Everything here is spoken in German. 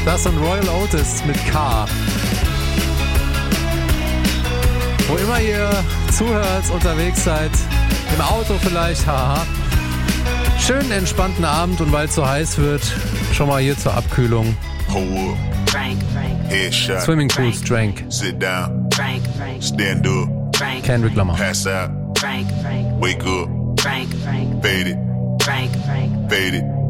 Das und Royal Otis mit K. Wo immer ihr zuhört, unterwegs seid, im Auto vielleicht, haha. Schönen entspannten Abend und weil es so heiß wird, schon mal hier zur Abkühlung. Headshot. Swimming Pools, Drank. Sit down. Stand up. Kendrick Lamar. Pass out. Wake up. Fade it. Fade it.